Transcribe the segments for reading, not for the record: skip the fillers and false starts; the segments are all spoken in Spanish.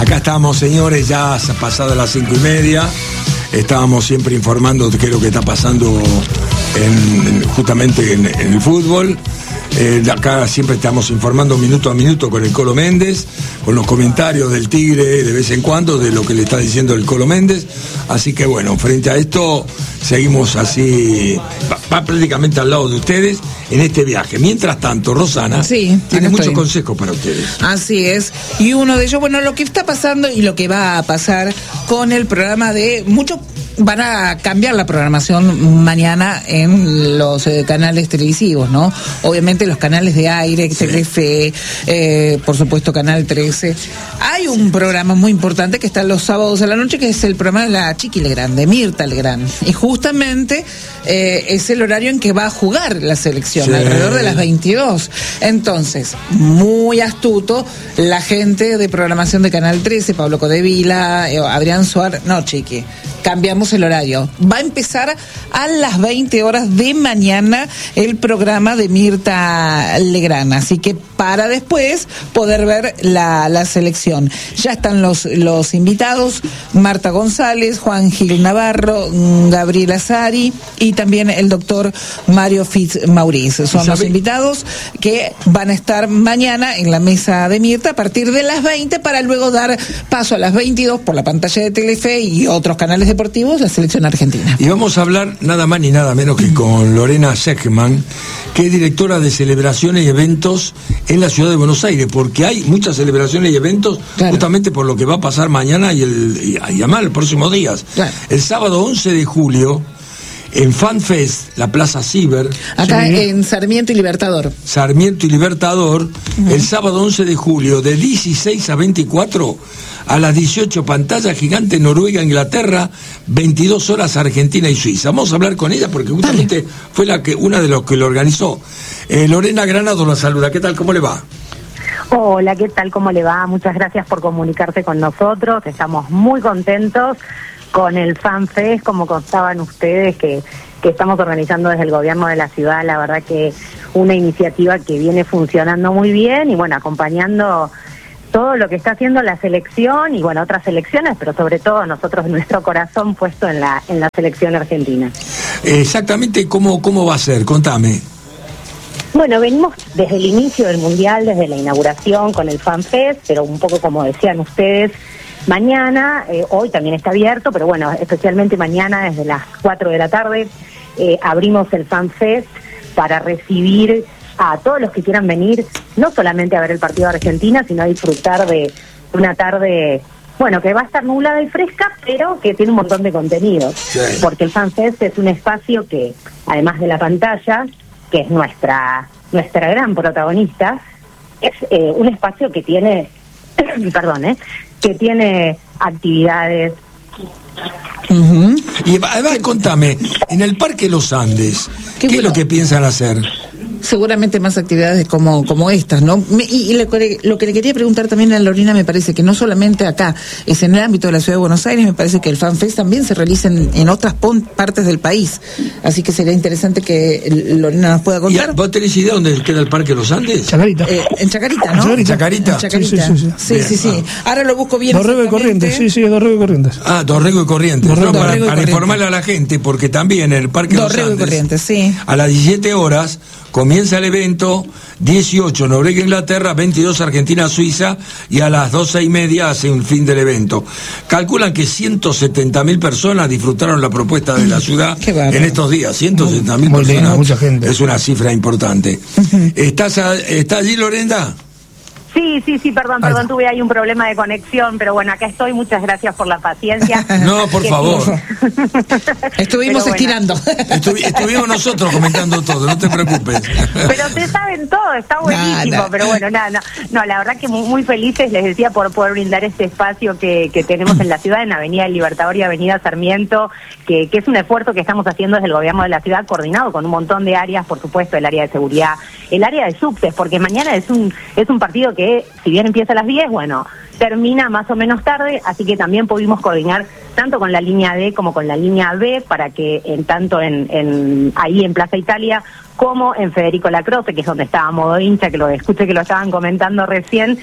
Acá estamos, señores, ya pasadas las 5:30. Estábamos siempre informando de qué es lo que está pasando justamente en el fútbol. Acá siempre estamos informando minuto a minuto con el Colo Méndez, con los comentarios del Tigre de vez en cuando, de lo que le está diciendo el Colo Méndez. Así que bueno, frente a esto, seguimos así, va prácticamente al lado de ustedes en este viaje. Mientras tanto, Rosana tiene muchos consejos para ustedes. Así es. Y uno de ellos, bueno, lo que está pasando y lo que va a pasar con el programa de muchos. Van a cambiar la programación mañana en los canales televisivos, ¿no? Obviamente los canales de aire, Telefe, por supuesto Canal 13. Hay un programa muy importante que está los sábados a la noche, que es el programa de la Chiqui Legrand, de Mirta Legrand. Y justamente es el horario en que va a jugar la selección, alrededor de las 22. Entonces, muy astuto, la gente de programación de Canal 13, Pablo Codevila, Adrián Suárez, no, Chiqui, cambiamos el horario. Va a empezar a las 20 horas de mañana el programa de Mirta Legrand, así que para después poder ver la selección. Ya están los invitados, Marta González, Juan Gil Navarro, Gabriel Azari y también el doctor Mario Fitzmaurice. Son los invitados que van a estar mañana en la mesa de Mirta a partir de las 20 para luego dar paso a las 22 por la pantalla de Telefe y otros canales deportivos, la selección argentina. Y vamos a hablar nada más ni nada menos que con Lorena Segman, que es directora de celebraciones y eventos en la ciudad de Buenos Aires, porque hay muchas celebraciones y eventos justamente por lo que va a pasar mañana y además los próximos días. El sábado 11 de julio, en FanFest, la Plaza Ciber. Acá en Sarmiento y Libertador. El sábado 11 de julio, de 16 a 24, a las 18, pantalla gigante Noruega, Inglaterra, 22 horas Argentina y Suiza. Vamos a hablar con ella porque justamente fue una de los que lo organizó. Lorena Granado la saluda. ¿Qué tal? ¿Cómo le va? Hola, ¿qué tal? ¿Cómo le va? Muchas gracias por comunicarse con nosotros. Estamos muy contentos con el FanFest, como contaban ustedes, que estamos organizando desde el gobierno de la ciudad. La verdad que una iniciativa que viene funcionando muy bien y bueno, acompañando todo lo que está haciendo la selección y bueno, otras selecciones, pero sobre todo nosotros, nuestro corazón puesto en la selección argentina. Exactamente, ¿cómo va a ser? Contame. Bueno, venimos desde el inicio del Mundial, desde la inauguración con el FanFest, pero un poco como decían ustedes, mañana, hoy también está abierto, pero bueno, especialmente mañana desde las 4 de la tarde, abrimos el FanFest para recibir a todos los que quieran venir, no solamente a ver el partido de Argentina, sino a disfrutar de una tarde, bueno, que va a estar nublada y fresca, pero que tiene un montón de contenido, porque el FanFest es un espacio que, además de la pantalla, que es nuestra gran protagonista, es un espacio que tiene, que tiene actividades. Y además, contame, en el Parque Los Andes, ¿qué es lo que piensan hacer? Seguramente más actividades como estas, ¿no? Y lo que le quería preguntar también a Lorena, me parece que no solamente acá, es en el ámbito de la ciudad de Buenos Aires, me parece que el FanFest también se realiza en otras partes del país. Así que sería interesante que Lorena nos pueda contar. ¿Vos tenés idea dónde queda el Parque Los Andes? Chacarita. En Chacarita, ¿no? ¿En Chacarita? Sí. Ahora lo busco bien. Dorrego y Corrientes, Dorrego y Corrientes. Ah, Dorrego y Corrientes. Para informarle a la gente, porque también el Parque Los Andes, Dorrego y Corrientes, sí. A las 17 horas comienza el evento, 18 Noruega, Inglaterra, 22 Argentina, Suiza, y a las 12:30 hace un fin del evento. Calculan que 170.000 personas disfrutaron la propuesta de la ciudad en estos días. 170.000 personas. Mucha gente. Es una cifra importante. ¿Está allí, Lorena? Sí, perdón, tuve ahí un problema de conexión, pero bueno, acá estoy, muchas gracias por la paciencia. No, por favor. Estuvimos estirando. Estuvimos nosotros comentando todo, no te preocupes. Pero ustedes saben todo, está buenísimo, pero bueno, no, la verdad que muy felices, les decía, por poder brindar este espacio que tenemos en la ciudad, en Avenida del Libertador y Avenida Sarmiento, que es un esfuerzo que estamos haciendo desde el gobierno de la ciudad, coordinado con un montón de áreas, por supuesto, el área de seguridad, el área de subtes, porque mañana es un partido que, si bien empieza a las 10, bueno, termina más o menos tarde, así que también pudimos coordinar tanto con la línea D como con la línea B, para que tanto ahí en Plaza Italia como en Federico Lacroze, que es donde estaba Modo Hincha, que lo escuché que lo estaban comentando recién,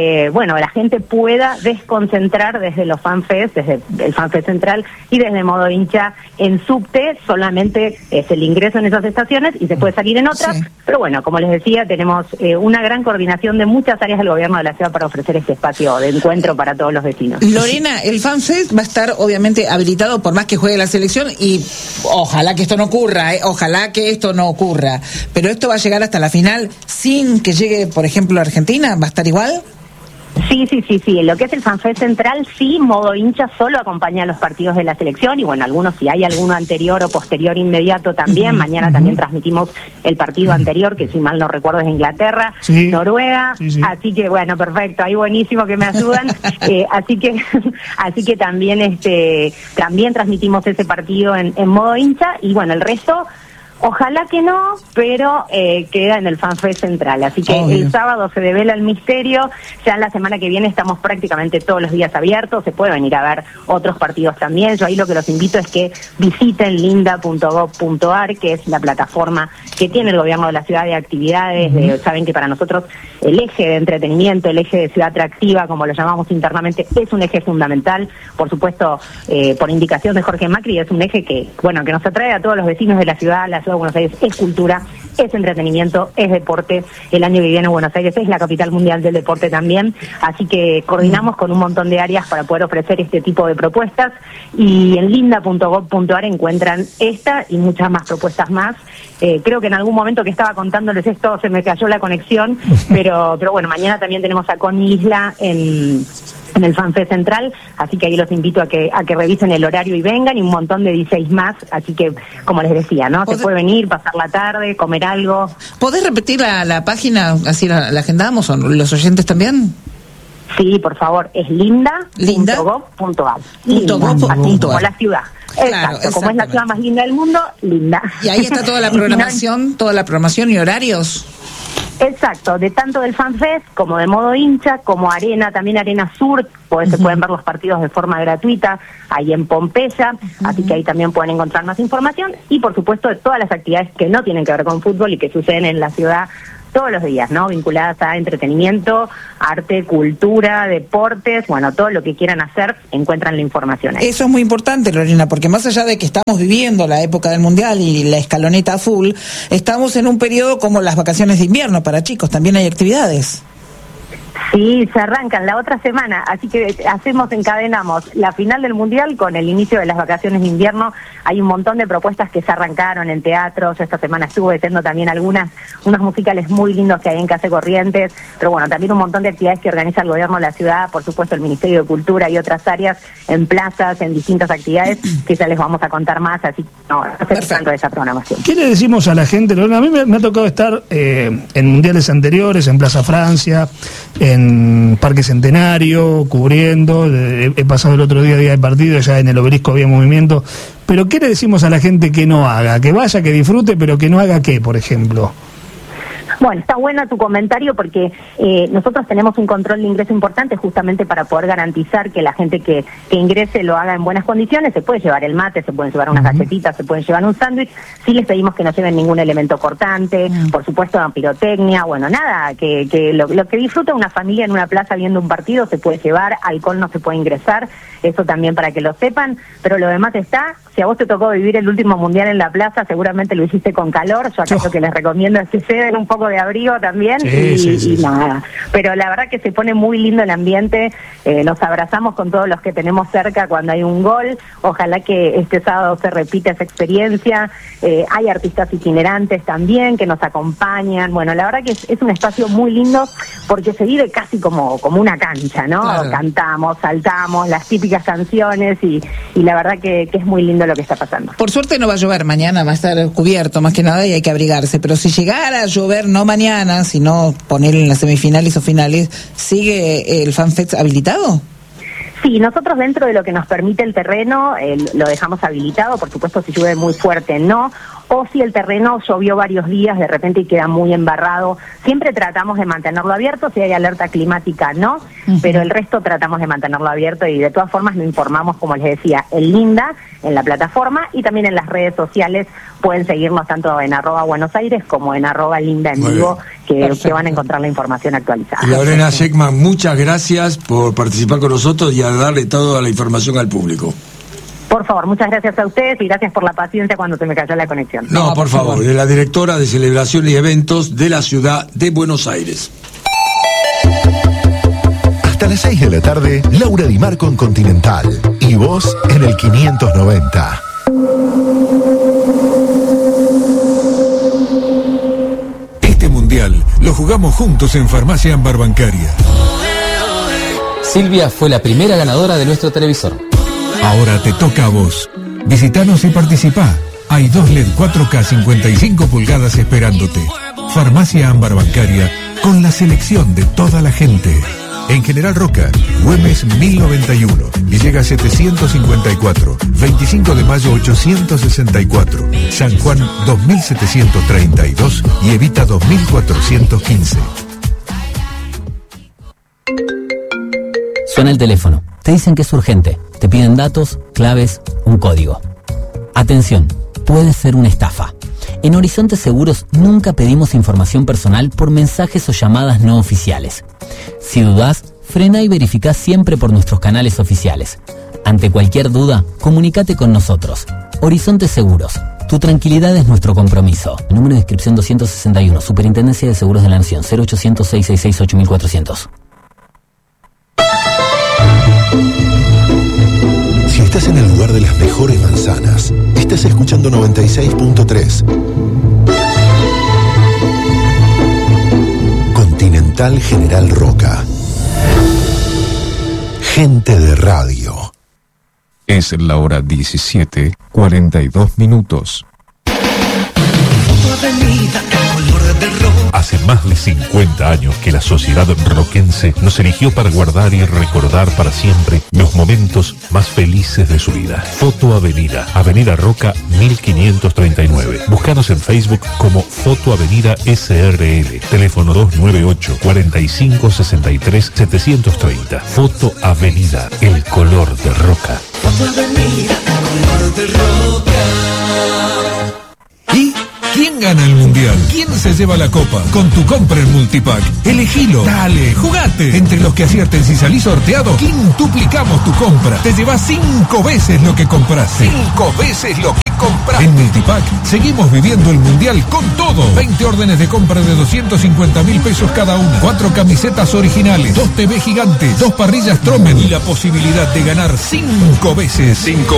la gente pueda desconcentrar desde los FanFest, desde el FanFest Central y desde Modo Hincha en subte. Solamente es el ingreso en esas estaciones y se puede salir en otras, sí. Pero bueno, como les decía, tenemos una gran coordinación de muchas áreas del gobierno de la ciudad para ofrecer este espacio de encuentro para todos los vecinos. Lorena, el FanFest va a estar obviamente habilitado por más que juegue la selección y ojalá que esto no ocurra, ojalá que esto no ocurra. Pero esto va a llegar hasta la final sin que llegue, por ejemplo, Argentina. ¿Va a estar igual? Sí. En lo que es el FanFest Central, sí, Modo Hincha solo acompaña a los partidos de la selección y bueno, algunos, si hay alguno anterior o posterior inmediato también. Mañana también transmitimos el partido anterior, que si mal no recuerdo es Inglaterra, sí. Noruega, sí. Así que bueno, perfecto, ahí buenísimo que me ayudan. Así que también también transmitimos ese partido en Modo Hincha y bueno, el resto ojalá que no, pero queda en el FanFest Central. Así que el sábado se devela el misterio. Ya en la semana que viene estamos prácticamente todos los días abiertos. Se puede venir a ver otros partidos también. Yo ahí lo que los invito es que visiten linda.gov.ar, que es la plataforma que tiene el gobierno de la ciudad de actividades. Saben que para nosotros el eje de entretenimiento, el eje de ciudad atractiva, como lo llamamos internamente, es un eje fundamental. Por supuesto, por indicación de Jorge Macri, es un eje que nos atrae a todos los vecinos de la ciudad de Buenos Aires. Es cultura, es entretenimiento, es deporte. El año que viene Buenos Aires es la capital mundial del deporte también, así que coordinamos con un montón de áreas para poder ofrecer este tipo de propuestas y en linda.gov.ar encuentran esta y muchas más propuestas más. Creo que en algún momento que estaba contándoles esto se me cayó la conexión, pero bueno, mañana también tenemos a Connie Isla en el FanFest Central, así que ahí los invito a que revisen el horario y vengan, y un montón de 16 más, así que como les decía, ¿no? Se puede venir, pasar la tarde, comer algo. ¿Podés repetir la página, así la agendamos, o los oyentes también? Sí, por favor, es linda.gov.ar. Así como la ciudad. Exacto, como es la ciudad más linda del mundo, linda. Y ahí está toda la programación y horarios. Exacto, de tanto del FanFest como de Modo Hincha, como Arena, también Arena Sur, se pueden ver los partidos de forma gratuita ahí en Pompeya, así que ahí también pueden encontrar más información y por supuesto de todas las actividades que no tienen que ver con fútbol y que suceden en la ciudad todos los días, ¿no? Vinculadas a entretenimiento, arte, cultura, deportes, bueno, todo lo que quieran hacer, encuentran la información ahí. Eso es muy importante, Lorena, porque más allá de que estamos viviendo la época del Mundial y la escaloneta a full, estamos en un periodo como las vacaciones de invierno para chicos, también hay actividades. Sí, se arrancan la otra semana, así que encadenamos la final del Mundial con el inicio de las vacaciones de invierno. Hay un montón de propuestas que se arrancaron en teatros. Esta semana estuve viendo también unos musicales muy lindos que hay en Casa Corrientes, pero bueno, también un montón de actividades que organiza el gobierno de la ciudad, por supuesto el Ministerio de Cultura y otras áreas, en plazas, en distintas actividades, que ya les vamos a contar más, así que no sé tanto de esa programación. ¿Qué le decimos a la gente? A mí me ha tocado estar en mundiales anteriores, en Plaza Francia, en Parque Centenario, cubriendo, he pasado el otro día de partido, ya en el Obelisco había movimiento, pero ¿qué le decimos a la gente que no haga? Que vaya, que disfrute, pero que no haga ¿qué, por ejemplo? Bueno, está bueno tu comentario porque nosotros tenemos un control de ingreso importante justamente para poder garantizar que la gente que ingrese lo haga en buenas condiciones. Se puede llevar el mate, se pueden llevar unas galletitas, se pueden llevar un sándwich. Sí les pedimos que no lleven ningún elemento cortante, por supuesto pirotecnia, bueno, nada, que lo que disfruta una familia en una plaza viendo un partido se puede llevar, alcohol no se puede ingresar, eso también para que lo sepan, pero lo demás está. Si a vos te tocó vivir el último mundial en la plaza, seguramente lo hiciste con calor. Yo acá lo que les recomiendo es que se den un poco de abrigo también y nada. Pero la verdad que se pone muy lindo el ambiente. Nos abrazamos con todos los que tenemos cerca cuando hay un gol. Ojalá que este sábado se repita esa experiencia. Hay artistas itinerantes también que nos acompañan. Bueno, la verdad que es un espacio muy lindo porque se vive casi como una cancha, ¿no? Claro. Cantamos, saltamos, las típicas canciones y la verdad que es muy lindo lo que está pasando. Por suerte no va a llover mañana, va a estar cubierto más que nada y hay que abrigarse, pero si llegara a llover, no mañana, sino poner en las semifinales o finales, ¿sigue el FanFest habilitado? Sí, nosotros dentro de lo que nos permite el terreno lo dejamos habilitado, por supuesto si llueve muy fuerte no. o si el terreno llovió varios días de repente y queda muy embarrado, siempre tratamos de mantenerlo abierto, si hay alerta climática no, pero el resto tratamos de mantenerlo abierto y de todas formas lo informamos, como les decía, en Linda, en la plataforma y también en las redes sociales. Pueden seguirnos tanto en @BuenosAires como en @Linda en vivo, que van a encontrar la información actualizada. Lorena Sheckman, muchas gracias por participar con nosotros y a darle toda la información al público. Por favor, muchas gracias a ustedes y gracias por la paciencia cuando se me cayó la conexión. No, por favor, de la directora de Celebración y Eventos de la Ciudad de Buenos Aires. Hasta las 6 de la tarde, Laura Di Marco en Continental. Y vos en el 590. Este mundial lo jugamos juntos en Farmacia Ámbar Bancaria. Silvia fue la primera ganadora de nuestro televisor. Ahora te toca a vos. Visitanos y participá. Hay 2 LED 4K 55 pulgadas esperándote. Farmacia Ámbar Bancaria, con la selección de toda la gente. En General Roca, Güemes 1091, Villegas 754, 25 de mayo 864, San Juan 2732 y Evita 2415. Suena el teléfono. Te dicen que es urgente. Te piden datos, claves, un código. Atención, puede ser una estafa. En Horizonte Seguros nunca pedimos información personal por mensajes o llamadas no oficiales. Si dudás, frena y verificá siempre por nuestros canales oficiales. Ante cualquier duda, comunícate con nosotros. Horizonte Seguros. Tu tranquilidad es nuestro compromiso. Número de inscripción 261, Superintendencia de Seguros de la Nación, 0800 666 8400. Si estás en el lugar de las mejores manzanas, estás escuchando 96.3. Continental General Roca. Gente de radio. Es la hora 17:42. Hace más de 50 años que la sociedad roquense nos eligió para guardar y recordar para siempre los momentos más felices de su vida. Foto Avenida, Avenida Roca 1539. Búscanos en Facebook como Foto Avenida SRL. Teléfono 298 45 63 730. Foto Avenida, el color de Roca. Foto Avenida, color de Roca. ¿Y quién gana el mundial? ¿Quién se lleva la copa? Con tu compra en Multipack. Elegilo. Dale, jugate. Entre los que acierten si salís sorteado, quintuplicamos tu compra. Te llevas 5 veces lo que compraste. 5 veces lo que compraste. En Multipack seguimos viviendo el mundial con todo. 20 órdenes de compra de 250.000 pesos cada una. 4 camisetas originales. 2 TV gigantes. 2 parrillas Tromen. Y la posibilidad de ganar 5 veces. 5